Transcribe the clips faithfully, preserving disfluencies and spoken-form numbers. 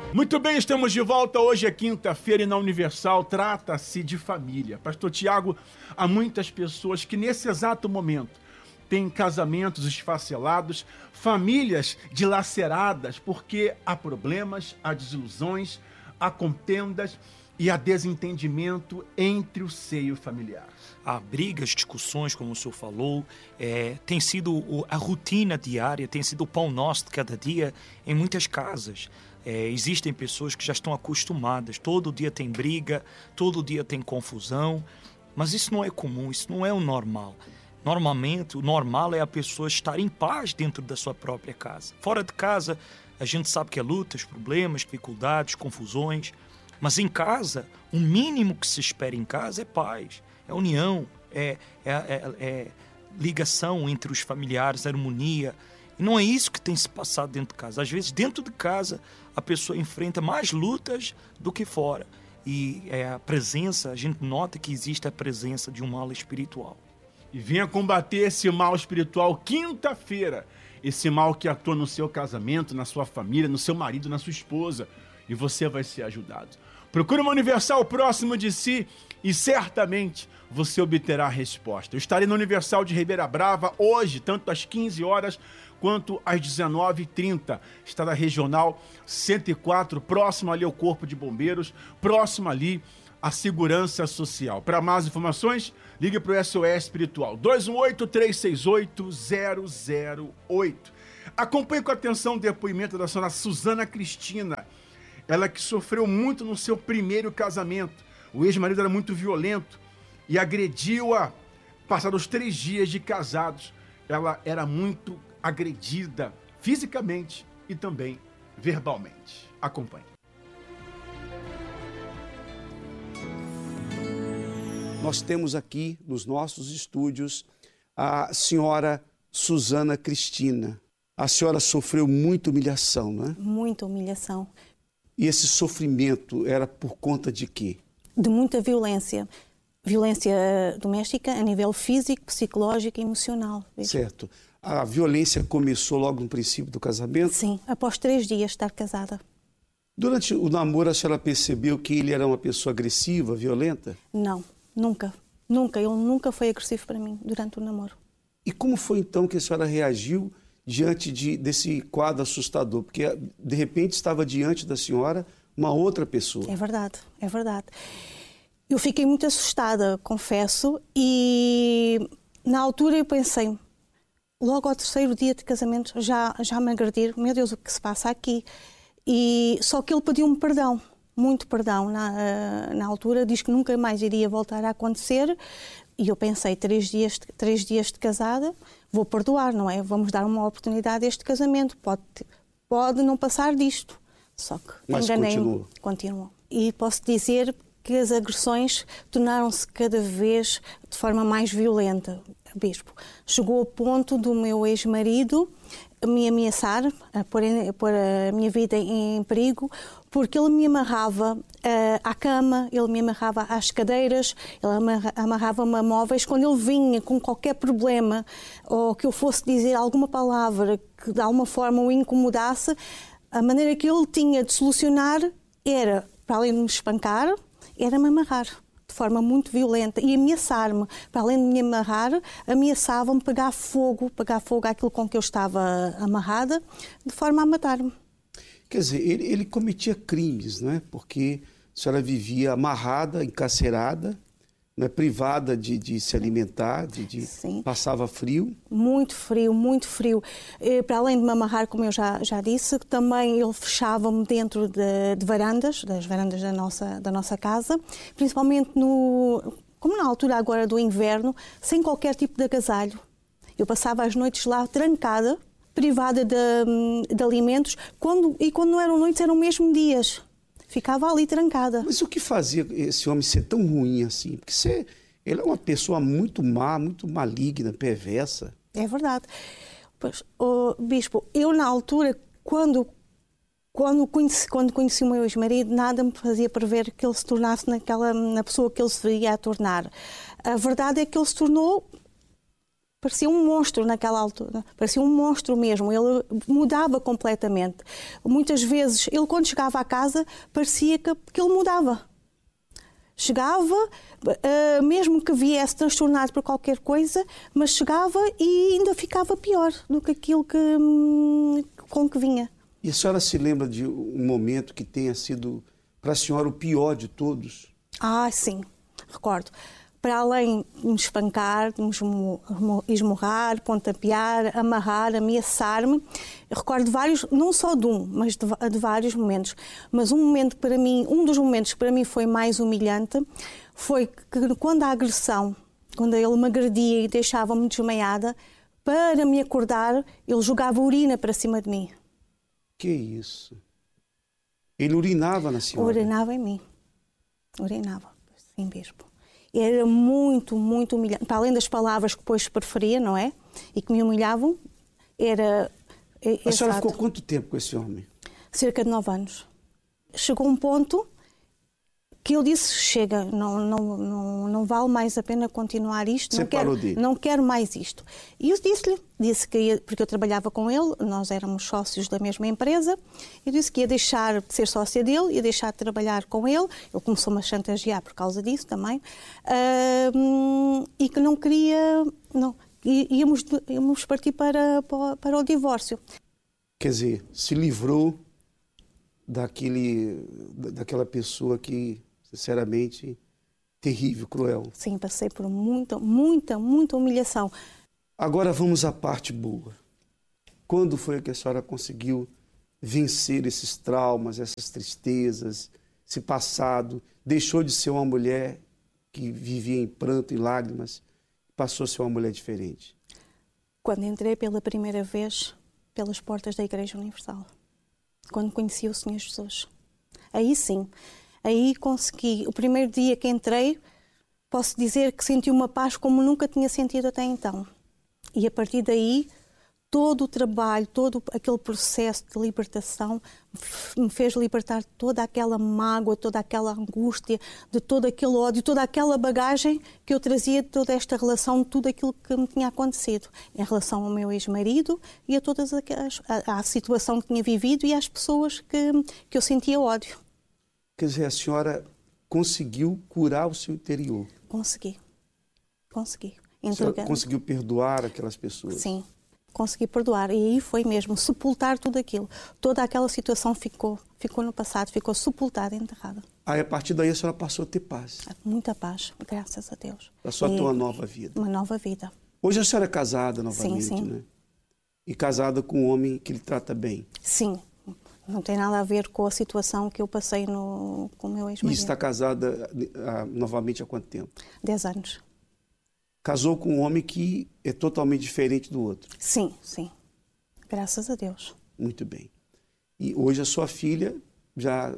Muito bem, estamos de volta. Hoje é quinta-feira e na Universal trata-se de família. Pastor Tiago, há muitas pessoas que nesse exato momento têm casamentos esfacelados, famílias dilaceradas, porque há problemas, há desilusões, há contendas e há desentendimento entre o seio familiar. Há brigas, discussões, como o senhor falou, é, tem sido a rotina diária, tem sido o pão nosso de cada dia em muitas casas. É, existem pessoas que já estão acostumadas, todo dia tem briga, todo dia tem confusão, mas isso não é comum, isso não é o normal. Normalmente, o normal é a pessoa estar em paz dentro da sua própria casa. Fora de casa, a gente sabe que é lutas, problemas, dificuldades, confusões, mas em casa, o mínimo que se espera em casa é paz, é união, é, é, é, é ligação entre os familiares, harmonia. E não é isso que tem se passado dentro de casa. Às vezes, dentro de casa, a pessoa enfrenta mais lutas do que fora. E é a presença, a gente nota que existe a presença de um mal espiritual. E venha combater esse mal espiritual quinta-feira. Esse mal que atua no seu casamento, na sua família, no seu marido, na sua esposa. E você vai ser ajudado. Procure uma Universal próximo de si e certamente você obterá a resposta. Eu estarei na Universal de Ribeira Brava hoje, tanto às quinze horas quanto às dezenove e trinta. Está na Regional cento e quatro, próximo ali ao Corpo de Bombeiros, próximo ali à Segurança Social. Para mais informações, ligue para o S O S Espiritual, dois um oito, três seis oito, zero zero oito. Acompanhe com atenção o depoimento da senhora Suzana Cristina. Ela que sofreu muito no seu primeiro casamento. O ex-marido era muito violento e agrediu-a. Passados três dias de casados, ela era muito agredida fisicamente e também verbalmente. Acompanhe. Nós temos aqui nos nossos estúdios a senhora Suzana Cristina. A senhora sofreu muita humilhação, não é? Muita humilhação. E esse sofrimento era por conta de quê? De muita violência. Violência doméstica a nível físico, psicológico e emocional. Certo. A violência começou logo no princípio do casamento? Sim, após três dias de estar casada. Durante o namoro, a senhora percebeu que ele era uma pessoa agressiva, violenta? Não, nunca. Nunca. Ele nunca foi agressivo para mim durante o namoro. E como foi então que a senhora reagiu diante de, desse quadro assustador? Porque, de repente, estava diante da senhora uma outra pessoa. É verdade, é verdade. Eu fiquei muito assustada, confesso, e na altura eu pensei, logo ao terceiro dia de casamento, já, já me agredir, meu Deus, o que se passa aqui? E, só que ele pediu-me perdão, muito perdão na, na altura, diz que nunca mais iria voltar a acontecer, e eu pensei, três dias, três dias de casada, vou perdoar, não é? Vamos dar uma oportunidade a este casamento, pode, pode não passar disto. Só que enganei-me. Continuou. E posso dizer que as agressões tornaram-se cada vez de forma mais violenta, Bispo. Chegou ao ponto do meu ex-marido me ameaçar, a pôr, a pôr a minha vida em perigo, porque ele me amarrava uh, à cama, ele me amarrava às cadeiras, ele amarrava-me a móveis. Quando ele vinha com qualquer problema ou que eu fosse dizer alguma palavra que de alguma forma o incomodasse, a maneira que ele tinha de solucionar era, para além de me espancar, era-me amarrar de forma muito violenta e ameaçar-me. Para além de me amarrar, ameaçava-me pegar fogo, pegar fogo àquilo com que eu estava amarrada, de forma a matar-me. Quer dizer, ele, ele cometia crimes, não é? Porque a senhora vivia amarrada, encarcerada, né? Privada de, de se alimentar, de, de passava frio. Muito frio, muito frio. E, para além de me amarrar, como eu já, já disse, também ele fechava-me dentro de, de varandas, das varandas da nossa, da nossa casa, principalmente no, como na altura agora do inverno, sem qualquer tipo de agasalho. Eu passava as noites lá trancada, privada de, de alimentos, quando, e quando não eram noites, eram mesmo dias. Ficava ali trancada. Mas o que fazia esse homem ser tão ruim assim? Porque você, ele é uma pessoa muito má, muito maligna, perversa. É verdade. Pois, oh, Bispo, eu na altura, quando, quando, conheci, quando conheci o meu ex-marido, nada me fazia prever que ele se tornasse naquela, na pessoa que ele se viria a tornar. A verdade é que ele se tornou parecia um monstro naquela altura, parecia um monstro mesmo, ele mudava completamente. Muitas vezes, ele quando chegava à casa, parecia que, que ele mudava. Chegava, uh, mesmo que viesse transtornado por qualquer coisa, mas chegava e ainda ficava pior do que aquilo que, hum, com que vinha. E a senhora se lembra de um momento que tenha sido, para a senhora, o pior de todos? Ah, sim, recordo. Para além de me espancar, de me esmurrar, pontapear, amarrar, ameaçar-me, recordo vários, não só de um, mas de, de vários momentos. Mas um momento que para mim, um dos momentos que para mim foi mais humilhante, foi que quando a agressão, quando ele me agredia e deixava-me desmaiada, para me acordar, ele jogava urina para cima de mim. Que isso? Ele urinava na senhora? Urinava em mim. Urinava, sim, bispo. Era muito, muito humilhante. Para além das palavras que depois preferia, não é? E que me humilhavam, era... A senhora ficou quanto tempo com esse homem? Cerca de nove anos. Chegou um ponto que ele disse, chega, não, não, não, não vale mais a pena continuar isto. Você não quero, parou dele? Não quero mais isto. E eu disse-lhe, disse que ia, porque eu trabalhava com ele, nós éramos sócios da mesma empresa, eu disse que ia deixar de ser sócia dele, ia deixar de trabalhar com ele, ele começou-me a chantagear por causa disso também, uh, e que não queria, não, íamos, íamos partir para, para o divórcio. Quer dizer, se livrou daquele, daquela pessoa que, sinceramente, terrível, cruel. Sim, passei por muita, muita, muita humilhação. Agora vamos à parte boa. Quando foi que a senhora conseguiu vencer esses traumas, essas tristezas, esse passado? Deixou de ser uma mulher que vivia em pranto e lágrimas, passou a ser uma mulher diferente? Quando entrei pela primeira vez pelas portas da Igreja Universal. Quando conheci o Senhor Jesus. Aí sim, aí consegui. O primeiro dia que entrei, posso dizer que senti uma paz como nunca tinha sentido até então. E a partir daí, todo o trabalho, todo aquele processo de libertação me fez libertar toda aquela mágoa, toda aquela angústia, de todo aquele ódio, toda aquela bagagem que eu trazia de toda esta relação, de tudo aquilo que me tinha acontecido em relação ao meu ex-marido e a todas aquelas, à, à situação que tinha vivido e às pessoas que, que eu sentia ódio. Quer dizer, a senhora conseguiu curar o seu interior? Consegui. Consegui. A senhora conseguiu perdoar aquelas pessoas? Sim. Consegui perdoar. E aí foi mesmo sepultar tudo aquilo. Toda aquela situação ficou, ficou no passado, ficou sepultada, enterrada. Aí, a partir daí, a senhora passou a ter paz? Muita paz, graças a Deus. Passou a ter uma nova vida? Uma nova vida. Hoje a senhora é casada novamente, sim, sim. né? E casada com um homem que lhe trata bem? Sim. Não tem nada a ver com a situação que eu passei no, com o meu ex-marido. E está casada uh, novamente há quanto tempo? Dez anos. Casou com um homem que é totalmente diferente do outro? Sim, sim. Graças a Deus. Muito bem. E hoje a sua filha já,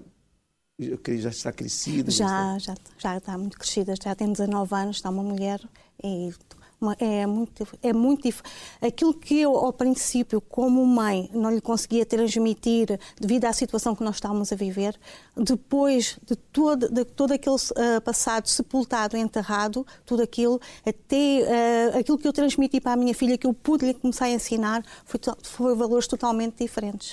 já está crescida? Já, já, já está muito crescida. Já tem dezanove anos, está uma mulher e... É muito, é muito diferente. Aquilo que eu, ao princípio, como mãe, não lhe conseguia transmitir devido à situação que nós estávamos a viver, depois de todo, de todo aquele uh, passado sepultado, enterrado, tudo aquilo, até uh, aquilo que eu transmiti para a minha filha, que eu pude lhe começar a ensinar, foi, foi valores totalmente diferentes.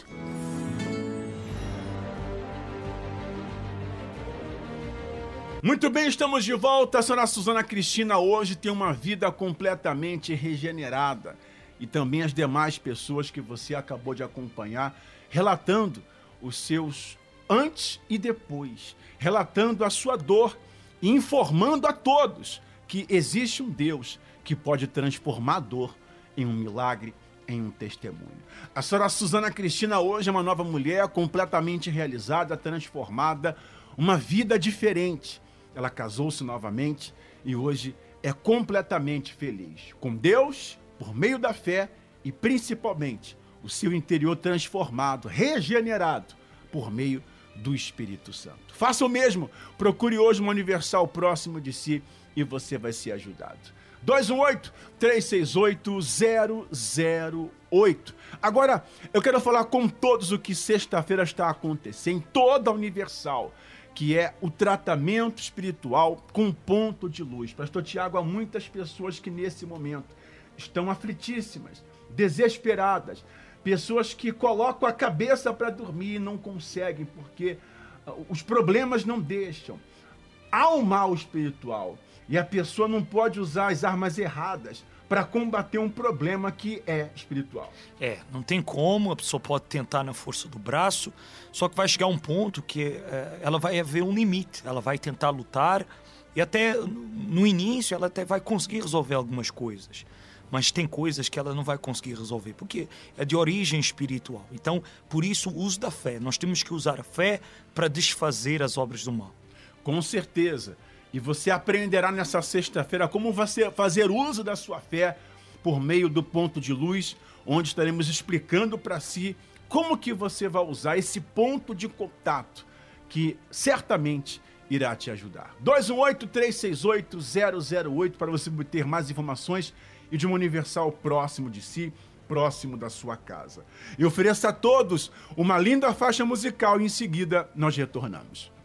Muito bem, estamos de volta. A senhora Suzana Cristina hoje tem uma vida completamente regenerada. E também as demais pessoas que você acabou de acompanhar, relatando os seus antes e depois, relatando a sua dor e informando a todos que existe um Deus que pode transformar a dor em um milagre, em um testemunho. A senhora Suzana Cristina hoje é uma nova mulher completamente realizada, transformada, uma vida diferente. Ela casou-se novamente e hoje é completamente feliz. Com Deus, por meio da fé e principalmente o seu interior transformado, regenerado por meio do Espírito Santo. Faça o mesmo. Procure hoje uma Universal próximo de si e você vai ser ajudado. dois um oito, três seis oito, zero zero oito. Agora, eu quero falar com todos o que sexta-feira está acontecendo em toda a Universal, que é o tratamento espiritual com ponto de luz. Pastor Tiago, há muitas pessoas que nesse momento estão aflitíssimas, desesperadas, pessoas que colocam a cabeça para dormir e não conseguem, porque os problemas não deixam. Há um mal espiritual e a pessoa não pode usar as armas erradas para combater um problema que é espiritual. É, não tem como, a pessoa pode tentar na força do braço, só que vai chegar um ponto que é, ela vai haver um limite, ela vai tentar lutar e até no início ela até vai conseguir resolver algumas coisas, mas tem coisas que ela não vai conseguir resolver, porque é de origem espiritual. Então, por isso, o uso da fé. Nós temos que usar a fé para desfazer as obras do mal. Com certeza. E você aprenderá nessa sexta-feira como você fazer uso da sua fé por meio do ponto de luz, onde estaremos explicando para si como que você vai usar esse ponto de contato, que certamente irá te ajudar. dois um oito, três seis oito, zero zero oito para você obter mais informações e de uma Universal próximo de si, próximo da sua casa. E ofereço a todos uma linda faixa musical e em seguida nós retornamos.